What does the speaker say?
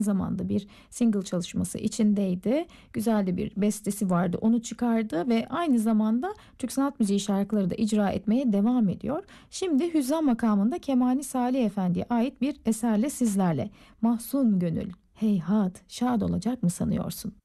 zamanda bir single çalışması içindeydi. Güzel de bir bestesi vardı, onu çıkardı ve aynı zamanda Türk sanat müziği şarkıları da icra etmeye devam ediyor. Şimdi Hüzzam makamında Kemani Salih Efendi'ye ait bir eserle sizlerle. Mahzun gönül heyhat şad olacak mı sanıyorsun?